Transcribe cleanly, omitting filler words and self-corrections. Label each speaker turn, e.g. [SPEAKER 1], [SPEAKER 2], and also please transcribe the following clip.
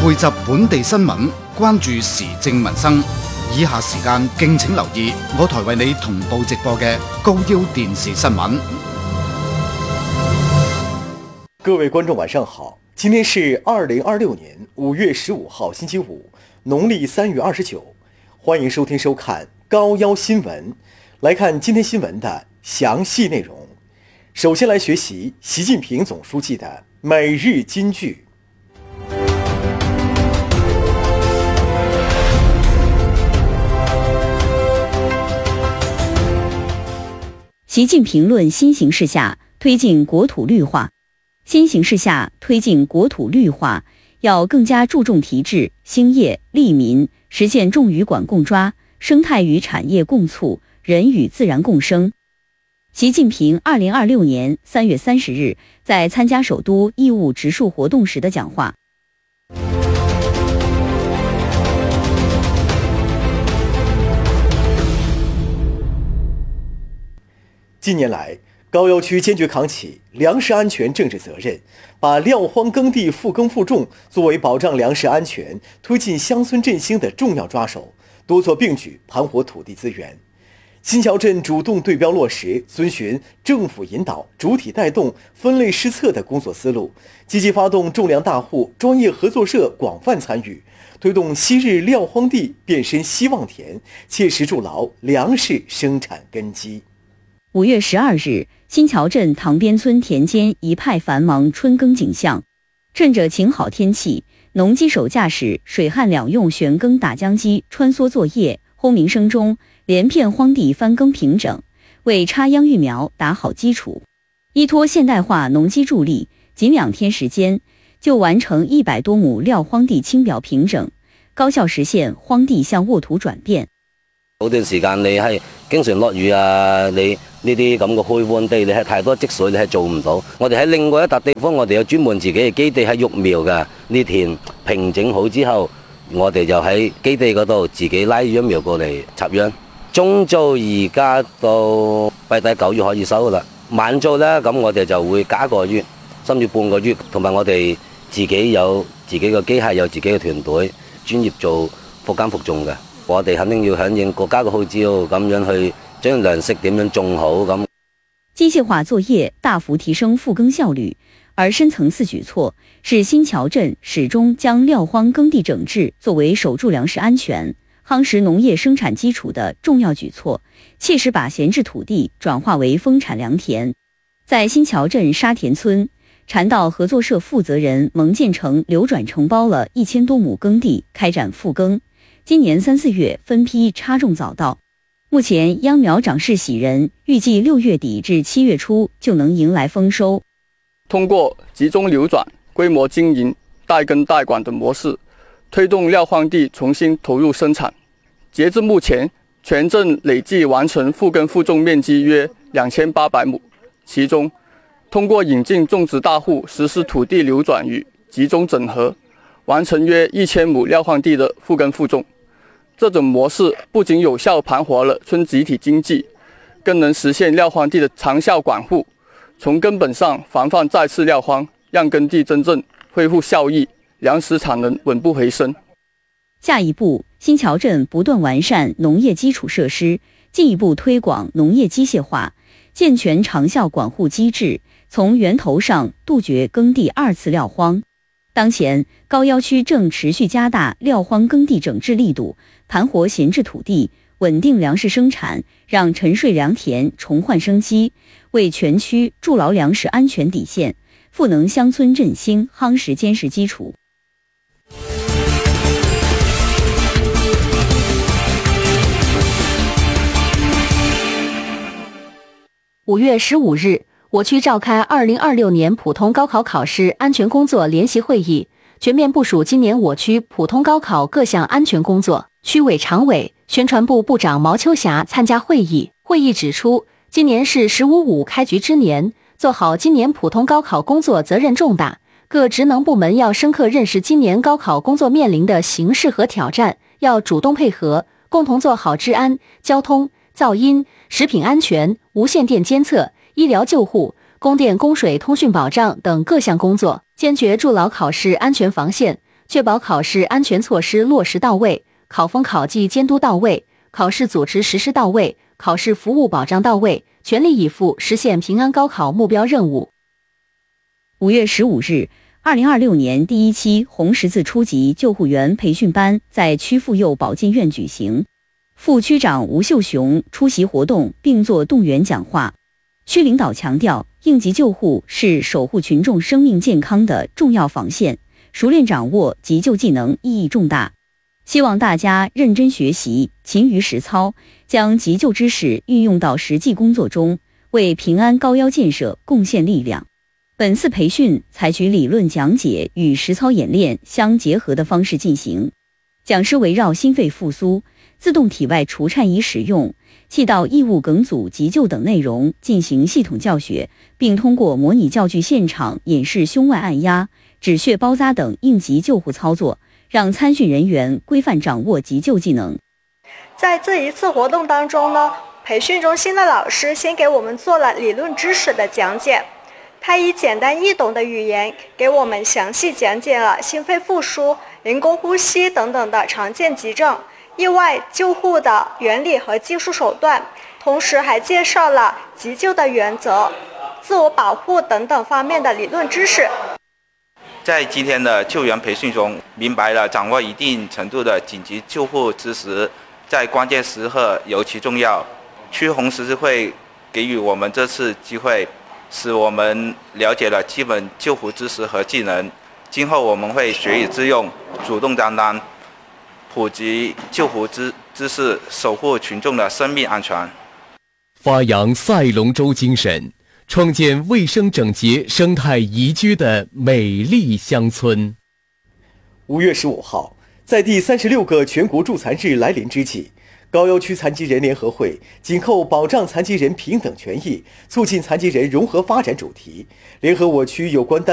[SPEAKER 1] 匯集本地新聞，關注時政民生。以下時間敬請留意我台為你同步直播嘅高腰電視新聞。
[SPEAKER 2] 各位觀眾晚上好，今天是2026年5月15號星期五，農曆3月29，歡迎收聽收看高腰新聞。來看今天新聞的詳細內容。首先來學習習近平總書記的每日金句。
[SPEAKER 3] 習近平論新形勢下推進國土綠化。新形勢下推進國土綠化，要更加注重提質、興業、利民，實現種與管共抓，生態與產業共促，人與自然共生。習近平2026年3月30日在參加首都義務植樹活動時的講話。
[SPEAKER 2] 近年來，高腰區堅決扛起糧食安全政治責任，把撂荒耕地復耕復種作為保障糧食安全、推進鄉村振興的重要抓手，多做並舉盤活土地資源。新橋鎮主動對標落實，遵循政府引導、主體帶動、分類施策的工作思路，積極發動種糧大戶、專業合作社廣泛參與，推動昔日撂荒地變身希望田，切實築牢糧食生產根基。
[SPEAKER 3] 5月12日，新橋鎮塘邊村田間一派繁忙春耕景象。趁着晴好天氣，農機手駕駛水旱兩用旋耕打漿機穿梭作業，轟鳴聲中，連片荒地翻耕平整，為插秧育苗打好基礎。依託現代化農機助力，僅2天時間就完成100多畝撂荒地清表平整，高效實現荒地向沃土轉變。
[SPEAKER 4] 好段時間你係經常落雨啊，你呢啲咁嘅開荒地，你係太多積水，你係做唔到。我哋喺另外一笪地方，我哋有專門自己嘅基地係育苗嘅。呢田平整好之後，我哋就喺基地嗰度自己拉秧苗過嚟插秧。中租而家到閉底9月可以收噶啦，晚租呢，咁我哋就會加個月，甚至半個月。同埋我哋自己有自己嘅機械，有自己嘅團隊，專業做復耕復種嘅。我哋肯定要響應國家嘅號召，咁樣去將糧食點樣種好咁。
[SPEAKER 3] 機械化作業大幅提升復耕效率，而深層次舉措是新橋鎮始終將撂荒耕地整治作為守住糧食安全、夯實農業生產基礎的重要舉措，切實把閒置土地轉化為豐產良田。在新橋鎮沙田村，禪道合作社負責人蒙建成流轉承包了1000多畝耕地開展復耕。今年3、4月分批插種早稻，目前秧苗長勢喜人，預計6月底至7月初就能迎來豐收。
[SPEAKER 5] 通過集中流轉、規模經營、代耕代管的模式，推動撂荒地重新投入生產。截至目前，全鎮累計完成復耕復種面積約2800畝，其中通過引進種植大戶實施土地流轉與集中整合，完成約1000畝撂荒地的復耕復種。這種模式不僅有效盤活了村集體經濟，更能實現撂荒地的長效管護，從根本上防範再次撂荒，讓耕地真正恢復效益，糧食產能穩步回升。
[SPEAKER 3] 下一步，新橋鎮不斷完善農業基礎設施，進一步推廣農業機械化，健全長效管護機制，從源頭上杜絕耕地2次撂荒。當前，高腰區正持續加大撂荒耕地整治力度，盤活閒置土地，穩定糧食生產，讓沉睡良田重煥生機，為全區築牢糧食安全底線，賦能鄉村振興夯實堅實基礎。
[SPEAKER 6] 5月15日，我區召開2026年普通高考考試安全工作聯席會議，全面部署今年我區普通高考各項安全工作。區委常委、宣傳部部長毛秋霞參加會議。會議指出，今年是15.5開局之年，做好今年普通高考工作責任重大，各職能部門要深刻認識今年高考工作面臨的形勢和挑戰，要主動配合，共同做好治安、交通、噪音、食品安全、無線電監測、醫療救護、供電供水通訊保障等各項工作，堅決築牢考試安全防線， 确保考试安全措施落实到位，考风考纪监督到位，考试组织实施到位，考试服务保障到位，全力以赴实现平安高考目标任务。
[SPEAKER 3] 5月15日，2026年第一期红十字初级救护员培训班在区妇幼保健院举行，副区长吴秀雄出席活动并作动员讲话。区领导强调，应急救护是守护群众生命健康的重要防线，熟练掌握急救技能意义重大。希望大家认真学习，勤于实操，将急救知识运用到实际工作中，为平安高腰建设贡献力量。本次培训采取理论讲解与实操演练相结合的方式进行，讲师围绕心肺复苏、自动体外除颤仪使用、气道异物梗阻急救等内容进行系统教学，并通过模拟教具现场演示胸外按压、止血包扎等应急救护操作，让参训人员规范掌握急救技能。
[SPEAKER 7] 在这一次活动当中呢，培训中心的老师先给我们做了理论知识的讲解，他以简单易懂的语言给我们详细讲解了心肺复苏、人工呼吸等等的常见急症、意外救护的原理和技术手段，同时还介绍了急救的原则、自我保护等等方面的理论知识。
[SPEAKER 8] 在今天的救援培训中，明白了掌握一定程度的紧急救护知识在关键时刻尤其重要。区红十字会给予我们这次机会，使我们了解了基本救护知识和技能，今后我们会学以致用，主动担当，普及救护知识，守护群众的生命安全。
[SPEAKER 9] 发扬赛龙舟精神，创建卫生整洁、生态宜居的美丽乡村。
[SPEAKER 2] 5月15号，在第36个全国助残日来临之际，高要区残疾人联合会紧扣保障残疾人平等权益、促进残疾人融合发展主题，联合我区有关单